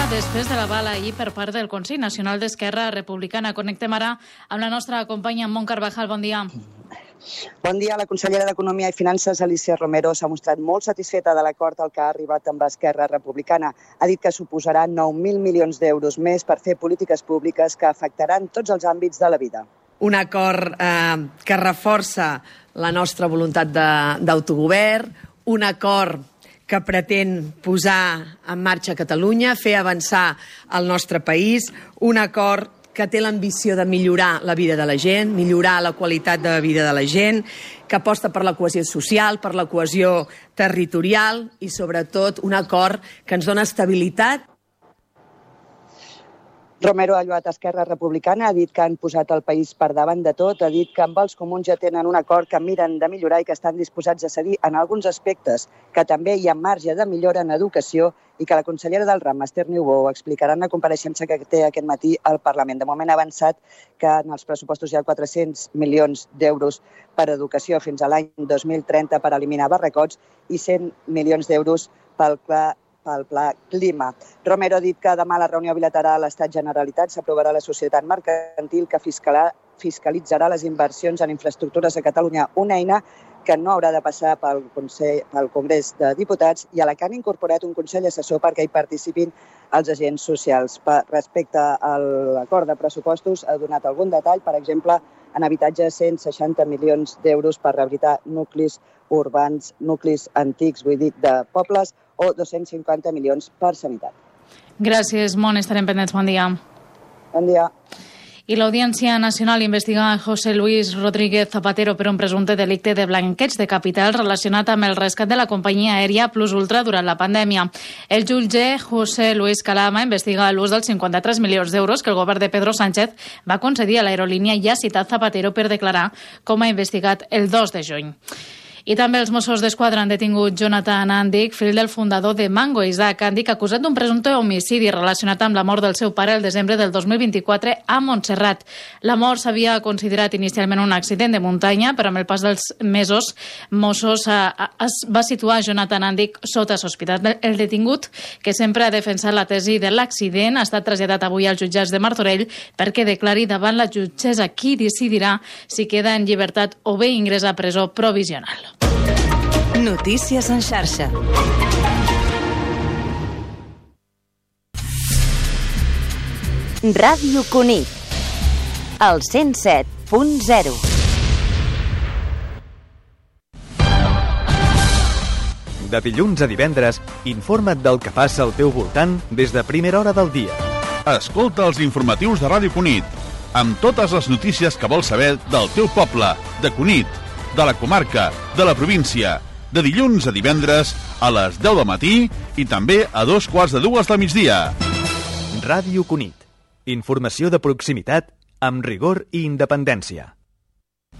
després de l'aval ahir per part del Consell Nacional d'Esquerra Republicana. Connectem ara amb la nostra companya Mont Carvajal. Bon dia. Bon dia. La consellera d'Economia i Finances, Alícia Romero, s'ha mostrat molt satisfeta de l'acord al que ha arribat amb Esquerra Republicana. Ha dit que suposarà 9.000 milions d'euros més per fer polítiques públiques que afectaran tots els àmbits de la vida. Un acord que reforça la nostra voluntat d'autogovern, un acord que pretén posar en marxa Catalunya, fer avançar el nostre país, un acord que té l'ambició de millorar la vida de la gent, millorar la qualitat de vida de la gent, que aposta per la cohesió social, per la cohesió territorial i, sobretot, un acord que ens dona estabilitat. Romero ha lloat Esquerra Republicana, ha dit que han posat el país per davant de tot, ha dit que amb els comuns ja tenen un acord que miren de millorar i que estan disposats a cedir en alguns aspectes, que també hi ha marge de millora en educació i que la consellera del RAM, Esther Niubó, explicarà en la compareixença que té aquest matí al Parlament. De moment ha avançat que en els pressupostos hi ha 400 milions d'euros per a educació fins a l'any 2030 per eliminar barracots i 100 milions d'euros pel Pla Clima. Romero ha dit que demà a la reunió bilateral Estat-Generalitat s'aprovarà la societat mercantil que fiscalitzarà les inversions en infraestructures a Catalunya, una eina que no haurà de passar pel Congrés de Diputats i a la que han incorporat un Consell Assessor perquè hi participin els agents socials. Respecte a l'acord de pressupostos, ha donat algun detall, per exemple, en habitatge 160 milions d'euros per rehabilitar nuclis urbans, nuclis antics, vull dir, de pobles, o 250 milions per sanitat. Gràcies, Mont. Estarem pendents. Bon dia. Bon dia. I l'Audiència Nacional investiga a José Luis Rodríguez Zapatero per un presumpte delicte de blanqueig de capital relacionat amb el rescat de la companyia aèria Plus Ultra durant la pandèmia. El jutge José Luis Calama investiga l'ús dels 53 milions d'euros que el govern de Pedro Sánchez va concedir a l'aerolínia i ha citat Zapatero per declarar, com ha investigat el 2 de juny. I també els Mossos d'Esquadra han detingut Jonathan Andic, fill del fundador de Mango, Isaac Andic, acusat d'un presumpte homicidi relacionat amb la mort del seu pare el desembre del 2024 a Montserrat. La mort s'havia considerat inicialment un accident de muntanya, però amb el pas dels mesos, Mossos va situar Jonathan Andic sota sospitat. El detingut, que sempre ha defensat la tesi de l'accident, ha estat traslladat avui als jutjats de Martorell perquè declari davant la jutgessa qui decidirà si queda en llibertat o bé ingressa a presó provisional. Notícies en xarxa. Ràdio Cunit, el 107.0. De dilluns a divendres, informa't del que passa al teu voltant des de primera hora del dia. Escolta els informatius de Ràdio Cunit, amb totes les notícies que vols saber del teu poble, de Cunit, de la comarca, de la província, de dilluns a divendres a les 10 del matí i també a 2:45 del migdia. Ràdio Cunit. Informació de proximitat amb rigor i independència.